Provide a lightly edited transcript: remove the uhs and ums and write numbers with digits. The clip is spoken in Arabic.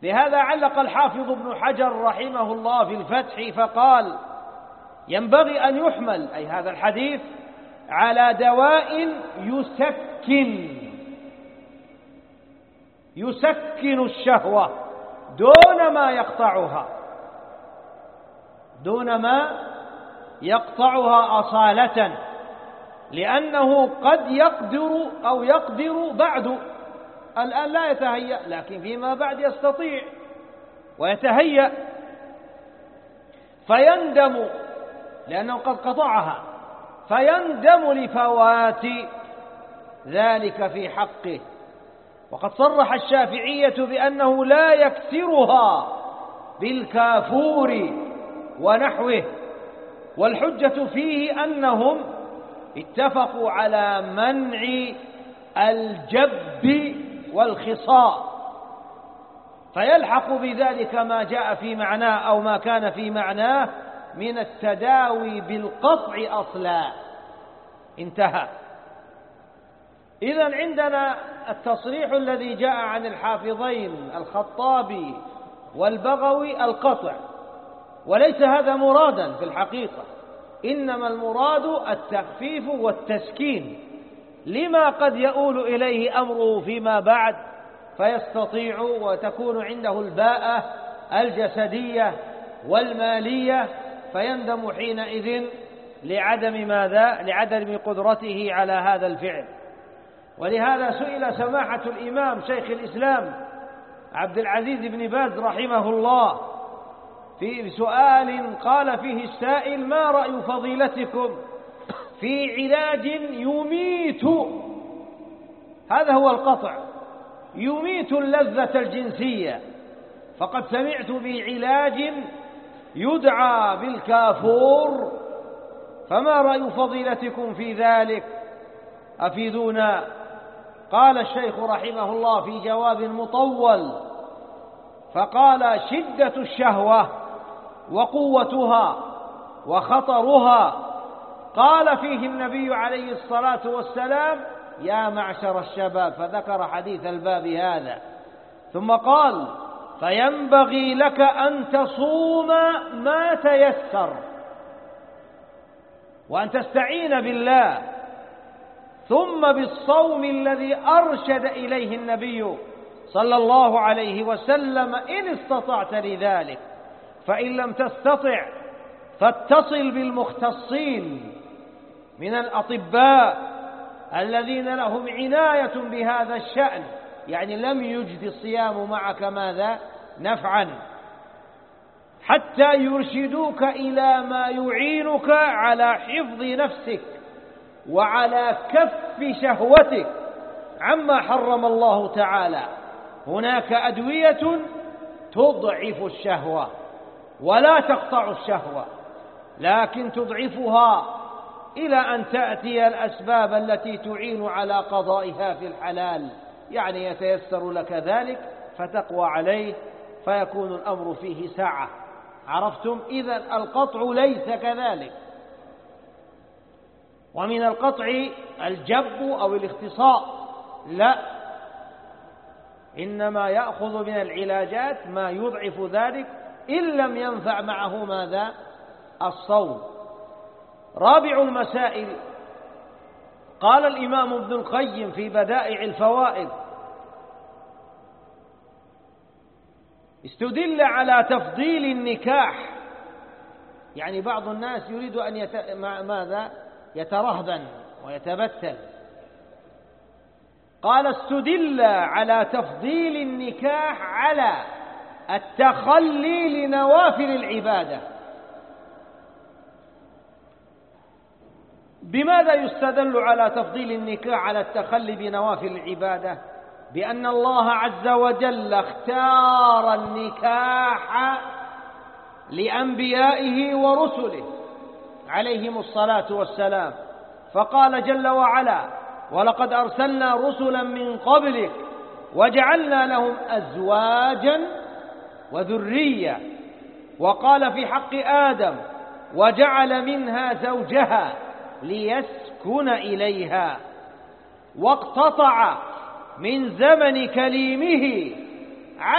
لهذا علق الحافظ ابن حجر رحمه الله في الفتح فقال: ينبغي أن يحمل أي هذا الحديث على دواء يسكن الشهوة دون ما يقطعها أصالة، لأنه قد يقدر بعد، الآن لا يتهيأ، لكن فيما بعد يستطيع ويتهيأ، فيندم لأنه قد قطعها، فيندم لفوات ذلك في حقه. وقد صرح الشافعية بأنه لا يكسرها بالكافور ونحوه، والحجة فيه أنهم اتفقوا على منع الجب والخصاء، فيلحق بذلك ما جاء في معناه أو ما كان في معناه من التداوي بالقطع أصلا. انتهى. إذن عندنا التصريح الذي جاء عن الحافظين الخطابي والبغوي القطع، وليس هذا مرادا في الحقيقة، إنما المراد التخفيف والتسكين لما قد يؤول إليه أمره فيما بعد، فيستطيع وتكون عنده الباءة الجسدية والمالية، فيندم حينئذ لعدم قدرته على هذا الفعل. ولهذا سئل سماحة الإمام شيخ الإسلام عبد العزيز بن باز رحمه الله في سؤال قال فيه السائل: ما رأي فضيلتكم في علاج يميت، هذا هو القطع، يميت اللذة الجنسية، فقد سمعت بعلاج يدعى بالكافور، فما رأي فضيلتكم في ذلك؟ أفيدونا. قال الشيخ رحمه الله في جواب مطول، فقال: شدة الشهوة وقوتها وخطرها قال فيه النبي عليه الصلاة والسلام: يا معشر الشباب، فذكر حديث الباب هذا، ثم قال: فينبغي لك أن تصوم ما تيسر وأن تستعين بالله، ثم بالصوم الذي أرشد إليه النبي صلى الله عليه وسلم إن استطعت لذلك، فإن لم تستطع فاتصل بالمختصين من الأطباء الذين لهم عناية بهذا الشأن، يعني لم يجد الصيام معك ماذا؟ نفعا، حتى يرشدوك إلى ما يعينك على حفظ نفسك وعلى كف شهوتك عما حرم الله تعالى. هناك أدوية تضعف الشهوة ولا تقطع الشهوة، لكن تضعفها إلى أن تأتي الأسباب التي تعين على قضائها في الحلال، يعني يتيسر لك ذلك فتقوى عليه، فيكون الأمر فيه سعة. عرفتم؟ إذن القطع ليس كذلك. ومن القطع الجب أو الاختصاء، لا، إنما يأخذ من العلاجات ما يضعف ذلك إن لم ينفع معه ماذا؟ الصوم. رابع المسائل، قال الإمام ابن القيم في بدائع الفوائد: استدل على تفضيل النكاح، يعني بعض الناس يريد أن يترهبن ويتبتل، قال: استدل على تفضيل النكاح على التخلي لنوافل العبادة. بماذا يستدل على تفضيل النكاح على التخلي بنوافل العبادة؟ بأن الله عز وجل اختار النكاح لأنبيائه ورسله عليهم الصلاة والسلام، فقال جل وعلا: ولقد أرسلنا رسلا من قبلك وجعلنا لهم أزواجا وذرية. وقال في حق آدم: وجعل منها زوجها ليسكن إليها. واقتطع من زمن كليمه